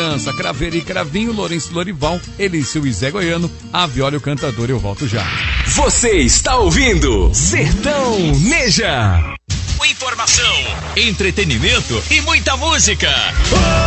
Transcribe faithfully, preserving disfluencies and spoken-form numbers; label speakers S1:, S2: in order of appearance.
S1: França, Craveira e Cravinho, Lourenço Lorival, Elício e Zé Goiano, a Viola e o Cantador. Eu volto já.
S2: Você está ouvindo Sertão Neja.
S3: Informação, entretenimento e muita música.